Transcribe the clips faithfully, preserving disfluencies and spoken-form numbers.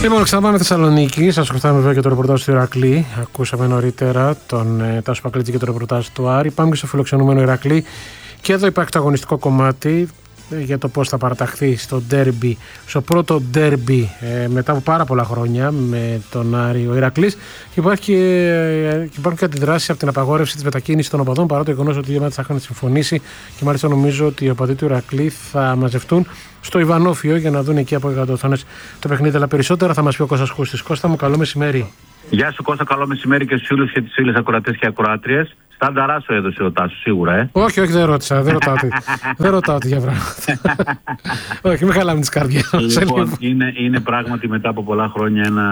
Λοιπόν, ξαναπάμε Θεσσαλονίκη. Σας χρωστάμε βέβαια και το ρεπορτάζ του Ηρακλή. Ακούσαμε νωρίτερα τον ε, Τάσο Πακλίτση και το ρεπορτάζ του Άρη. Πάμε και στο φιλοξενούμενο Ηρακλή. Και εδώ υπάρχει το αγωνιστικό κομμάτι ε, για το πώς θα παραταχθεί στο ντέρμπι, στο πρώτο ντέρμπι ε, μετά από πάρα πολλά χρόνια με τον Άρη ο Ηρακλής. Και υπάρχει, ε, και υπάρχουν και αντιδράσεις από την απαγόρευση της μετακίνησης των οπαδών, παρά το γεγονός ότι οι ομάδες θα είχαν συμφωνήσει. Και μάλιστα νομίζω ότι οι οπαδοί του Ηρακλή θα μαζευτούν στο Ιβανόφιο για να δουν εκεί από εκατοθόνες το παιχνίδι. Αλλά περισσότερα θα μας πει ο Κώστας Χούστης. Κώστα μου, καλό μεσημέρι. Γεια σου Κώστα, καλό μεσημέρι και στους φίλους και τις φίλες ακροατές και ακροάτριες. Στάνταρά σου έδωσε ο Τάσος, σίγουρα, ε. Όχι, όχι, δεν ρώτησα. Δεν ρωτάω, δεν ρωτάω τέτοια πράγματα. Όχι, μην χαλάμε τις καρδιές. Λοιπόν, είναι, είναι πράγματι μετά από πολλά χρόνια ένα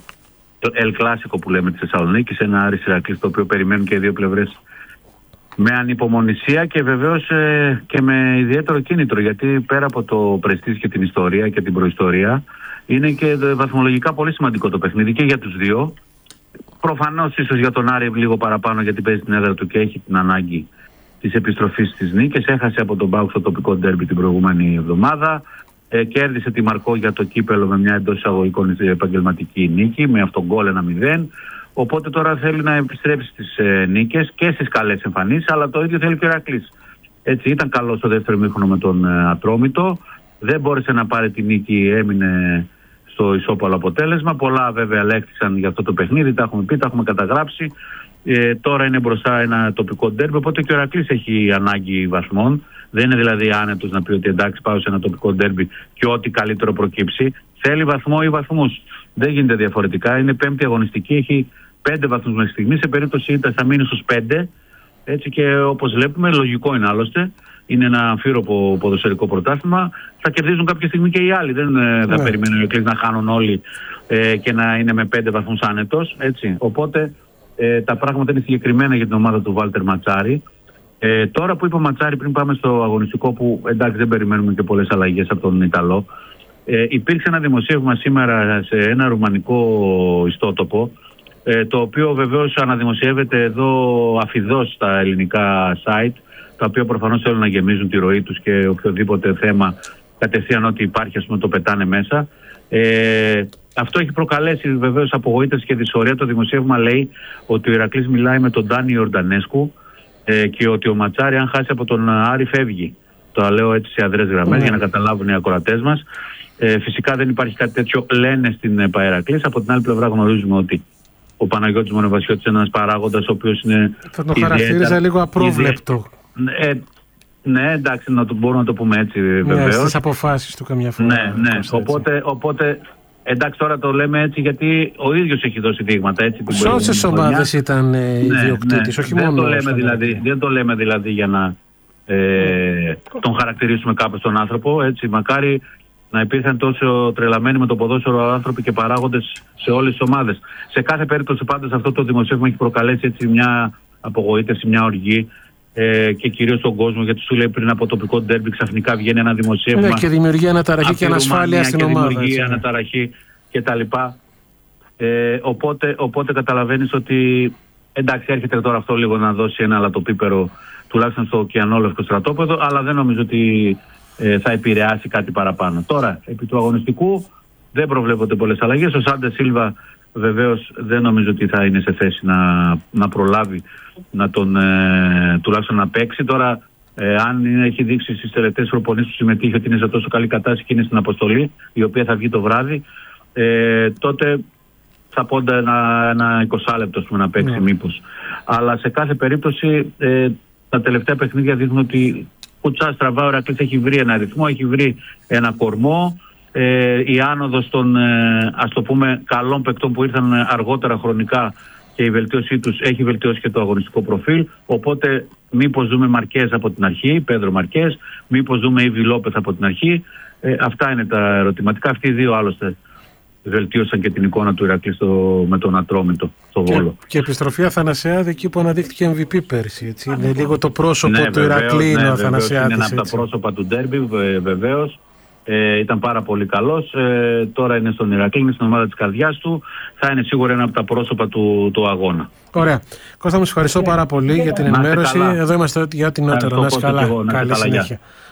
El Clásico που λέμε της Θεσσαλονίκης, ένα Άρης Ηρακλής το οποίο περιμένουν και οι δύο πλευρές με ανυπομονησία και βεβαίως ε, και με ιδιαίτερο κίνητρο, γιατί πέρα από το πρεστίζ και την ιστορία και την προϊστορία είναι και βαθμολογικά πολύ σημαντικό το παιχνίδι και για τους δύο. Προφανώς ίσως για τον Άρη λίγο παραπάνω, γιατί παίζει την έδρα του και έχει την ανάγκη της επιστροφής στις νίκες. Έχασε από τον ΠΑΟΚ στο τοπικό ντέρμπι την προηγούμενη εβδομάδα. Ε, κέρδισε τη Μαρκό για το κύπελο με μια εντός εισαγωγικών επαγγελματική νίκη, με αυτόν γκολ ένα μηδέν. Οπότε τώρα θέλει να επιστρέψει στις ε, νίκες και στις καλές εμφανίσεις, αλλά το ίδιο θέλει και ο Ηρακλής. Έτσι, ήταν καλό στο δεύτερο ημίχρονο με τον ε, Ατρόμητο. Δεν μπόρεσε να πάρει τη νίκη, έμεινε στο ισόπαλο αποτέλεσμα. Πολλά βέβαια λέχθησαν για αυτό το παιχνίδι, τα έχουμε πει, τα έχουμε καταγράψει. Ε, τώρα είναι μπροστά ένα τοπικό ντέρμπι, οπότε και ο Ηρακλής έχει ανάγκη βαθμών. Δεν είναι δηλαδή άνετος να πει ότι εντάξει, πάω σε ένα τοπικό ντέρμπι και ό,τι καλύτερο προκύψει. Θέλει βαθμό ή βαθμούς. Δεν γίνεται διαφορετικά. Είναι πέμπτη αγωνιστική, έχει πέντε βαθμούς μέχρι στιγμή. Σε περίπτωση ήττα θα μείνει στους πέντε. Έτσι, και όπως βλέπουμε, λογικό είναι άλλωστε. Είναι ένα αμφίροπο ποδοσφαιρικό πρωτάθλημα. Θα κερδίζουν κάποια στιγμή και οι άλλοι. Δεν ναι. θα περιμένουν οι Ηρακλείς να χάνουν όλοι ε, και να είναι με πέντε βαθμούς άνετος. Έτσι. Οπότε ε, τα πράγματα είναι συγκεκριμένα για την ομάδα του Βάλτερ Ματσάρη. Ε, τώρα που είπε ο Ματσάρη, πριν πάμε στο αγωνιστικό, που εντάξει δεν περιμένουμε και πολλές αλλαγές από τον Ιταλό, ε, υπήρξε ένα δημοσίευμα σήμερα σε ένα ρουμανικό ιστότοπο, ε, το οποίο βεβαίως αναδημοσιεύεται εδώ αφιδώς στα ελληνικά site, τα οποία προφανώς θέλουν να γεμίζουν τη ροή τους και οποιοδήποτε θέμα κατευθείαν ό,τι υπάρχει, ας πούμε, το πετάνε μέσα. Ε, αυτό έχει προκαλέσει βεβαίως απογοήτευση και δυσφορία. Το δημοσίευμα λέει ότι ο Ηρακλής μιλάει με τον Ντάνι Ιορντανέσκου ε, και ότι ο Ματσάρη, αν χάσει από τον Άρη, φεύγει. Το λέω έτσι σε αδρές γραμμές, mm. για να καταλάβουν οι ακροατές μας. Ε, φυσικά δεν υπάρχει κάτι τέτοιο, λένε στην ΠΑΕΡΑΚΛΗΣ. Από την άλλη πλευρά γνωρίζουμε ότι ο Παναγιώτης Μονεβασιώτης είναι ένας παράγοντας ο οποίος είναι. Θα το χαρακτήριζα λίγο απρόβλεπτο. Ε, ναι, εντάξει, να το, μπορούμε να το πούμε έτσι βεβαίως. Ναι, στις αποφάσεις του καμιά φορά. Ναι, ναι. Οπότε, οπότε, εντάξει, τώρα το λέμε έτσι γιατί ο ίδιος έχει δώσει δείγματα. Έτσι, σε όσες ομάδες ήταν ε, ιδιοκτήτης, ναι, όχι δεν μόνο. Το λέμε δηλαδή, δεν το λέμε δηλαδή για να ε, τον χαρακτηρίσουμε κάπως τον άνθρωπο. Έτσι, μακάρι να υπήρχαν τόσο τρελαμένοι με το ποδόσφαιρο άνθρωποι και παράγοντες σε όλες τις ομάδες. Σε κάθε περίπτωση πάντως αυτό το δημοσίευμα έχει προκαλέσει έτσι μια απογοήτευση, μια οργή. Ε, και κυρίως στον κόσμο, γιατί σου λέει πριν από τοπικό ντέρμπι ξαφνικά βγαίνει ένα δημοσίευμα. Ναι, και δημιουργεί αναταραχή και ανασφάλεια στην ομάδα. Δημιουργεί έτσι, αναταραχή κτλ. Ε, οπότε, οπότε καταλαβαίνεις ότι εντάξει, έρχεται τώρα αυτό λίγο να δώσει ένα λατοπίπερο τουλάχιστον στο ωκεανόλευκο στρατόπεδο, αλλά δεν νομίζω ότι ε, θα επηρεάσει κάτι παραπάνω. Τώρα, επί του αγωνιστικού δεν προβλέπονται πολλές αλλαγές. Ο Σάντε Σίλβα βεβαίως δεν νομίζω ότι θα είναι σε θέση να, να προλάβει να τον ε, τουλάχιστον να παίξει. Τώρα ε, αν έχει δείξει στις τελευταίες προπονήσεις που συμμετείχε ότι είναι σε τόσο καλή κατάσταση και είναι στην αποστολή, η οποία θα βγει το βράδυ, ε, τότε θα πόντα ένα, ένα είκοσι λεπτό να παίξει yeah. μήπως. Αλλά σε κάθε περίπτωση ε, τα τελευταία παιχνίδια δείχνουν ότι κουτσά στραβά ο Ηρακλής έχει βρει ένα ρυθμό, έχει βρει ένα κορμό. Ε, η άνοδος των ε, ας το πούμε καλών παικτών που ήρθαν αργότερα χρονικά και η βελτίωσή τους έχει βελτιώσει και το αγωνιστικό προφίλ. Οπότε μήπως δούμε Μαρκές από την αρχή, Πέδρο Μαρκές, μήπως δούμε Ήβι Λόπεθ από την αρχή. Ε, αυτά είναι τα ερωτηματικά. Αυτοί οι δύο άλλωστε βελτίωσαν και την εικόνα του Ηρακλή στο, με τον Ατρόμητο στο Βόλο. Και, και επιστροφή Αθανασιάδη εκεί που αναδείχθηκε εμ βι πι πέρσι. Έτσι. Είναι λίγο το πρόσωπο ναι, του Ηρακλή ναι, ο Αθανασιάδης. Είναι ένα από τα πρόσωπα του ντέρμπι βεβαίως. Ε, ήταν πάρα πολύ καλός. Ε, τώρα είναι στον Ηρακλή, είναι στην ομάδα της καρδιάς του. Θα είναι σίγουρα ένα από τα πρόσωπα του, του αγώνα. Ωραία. Κώστα, μου ευχαριστώ πάρα πολύ για την ενημέρωση. Εδώ είμαστε για την νεότερα. Να είσαι καλά. Καλή συνέχεια.